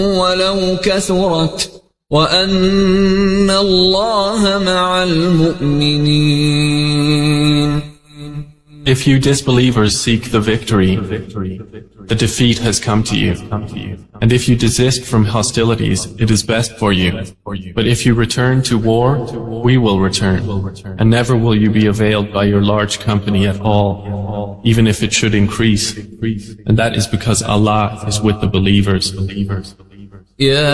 ولو كثرت وأن الله مع المؤمنين. If you disbelievers seek the victory, the defeat has come to you. And if you desist from hostilities, it is best for you. But if you return to war, we will return. And never will you be availed by your large company at all, even if it should increase. And that is because Allah is with the believers.